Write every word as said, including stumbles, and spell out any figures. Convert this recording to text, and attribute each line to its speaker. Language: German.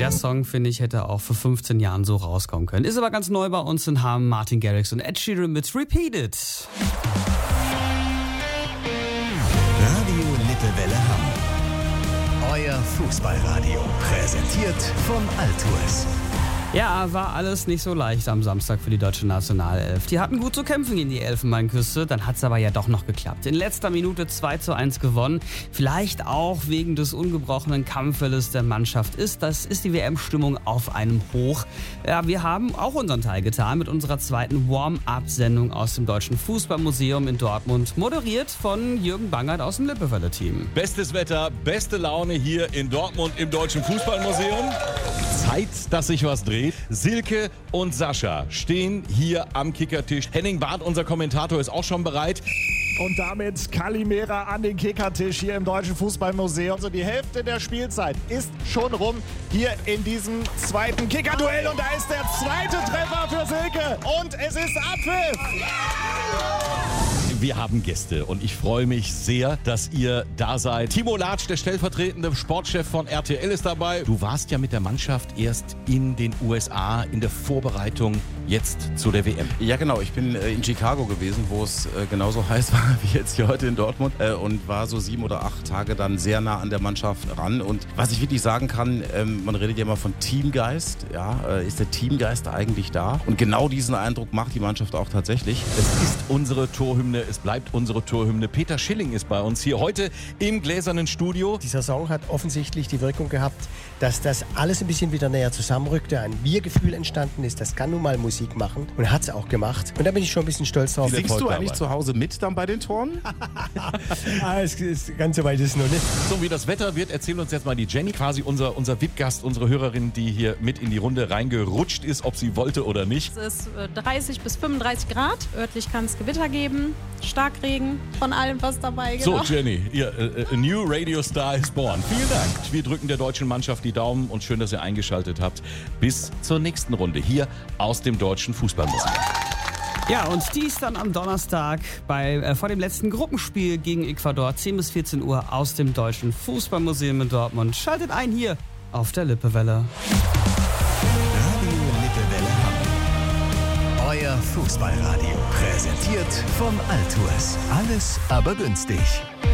Speaker 1: Der Song, finde ich, hätte auch vor fünfzehn Jahren so rauskommen können. Ist aber ganz neu bei uns und haben Martin Garrix und Ed Sheeran mit Repeat It.
Speaker 2: Radio Lippewelle Hamm. Euer Fußballradio. Präsentiert von Altours.
Speaker 1: Ja, war alles nicht so leicht am Samstag für die deutsche Nationalelf. Die hatten gut zu kämpfen gegen die Elfenbeinküste, dann hat es aber ja doch noch geklappt. In letzter Minute zwei zu eins gewonnen. Vielleicht auch wegen des ungebrochenen Kampfwilles der Mannschaft ist. Das ist die W M-Stimmung auf einem Hoch. Ja, wir haben auch unseren Teil getan mit unserer zweiten Warm-Up-Sendung aus dem Deutschen Fußballmuseum in Dortmund. Moderiert von Jürgen Bangert aus dem Lippewelle-Team.
Speaker 3: Bestes Wetter, beste Laune hier in Dortmund im Deutschen Fußballmuseum. Zeit, dass sich was dreht. Silke und Sascha stehen hier am Kickertisch. Henning Barth, unser Kommentator, ist auch schon bereit.
Speaker 4: Und damit Kalimera an den Kickertisch hier im Deutschen Fußballmuseum. So, die Hälfte der Spielzeit ist schon rum hier in diesem zweiten Kickerduell. Und da ist der zweite Treffer für Silke. Und es ist Abpfiff.
Speaker 3: Wir haben Gäste und ich freue mich sehr, dass ihr da seid. Timo Latsch, der stellvertretende Sportchef von R T L, ist dabei. Du warst ja mit der Mannschaft erst in den U S A in der Vorbereitung jetzt zu der W M.
Speaker 5: Ja genau, ich bin äh, in Chicago gewesen, wo es äh, genauso heiß war wie jetzt hier heute in Dortmund äh, und war so sieben oder acht Tage dann sehr nah an der Mannschaft ran. Und was ich wirklich sagen kann, ähm, man redet ja immer von Teamgeist. Ja, äh, ist der Teamgeist eigentlich da? Und genau diesen Eindruck macht die Mannschaft auch tatsächlich.
Speaker 3: Es ist unsere Torhymne. Es bleibt unsere Torhymne. Peter Schilling ist bei uns hier heute im gläsernen Studio.
Speaker 6: Dieser Song hat offensichtlich die Wirkung gehabt, dass das alles ein bisschen wieder näher zusammenrückte, ein Wir-Gefühl entstanden ist. Das kann nun mal Musik machen und hat es auch gemacht. Und da bin ich schon ein bisschen stolz drauf.
Speaker 5: Singst du eigentlich
Speaker 3: dabei.
Speaker 5: zu Hause mit dann bei den Toren?
Speaker 6: ah, es ist, ganz so weit ist es noch nicht.
Speaker 3: So wie das Wetter wird, erzählt uns jetzt mal die Jenny, quasi unser, unser V I P-Gast, unsere Hörerin, die hier mit in die Runde reingerutscht ist, ob sie wollte oder nicht.
Speaker 7: Es ist dreißig bis fünfunddreißig Grad. Örtlich kann es Gewitter geben. Starkregen, von allem was dabei. Genau.
Speaker 3: So, Jenny, ihr, a new radio star is born. Vielen Dank. Wir drücken der deutschen Mannschaft die Daumen und schön, dass ihr eingeschaltet habt. Bis zur nächsten Runde hier aus dem Deutschen Fußballmuseum.
Speaker 1: Ja, und dies dann am Donnerstag bei, äh, vor dem letzten Gruppenspiel gegen Ecuador, zehn bis vierzehn Uhr aus dem Deutschen Fußballmuseum in Dortmund. Schaltet ein hier auf der Lippewelle.
Speaker 2: Radio Lippewelle Hamm. Euer Fußballradio. Präsentiert von Altours. Alles aber günstig.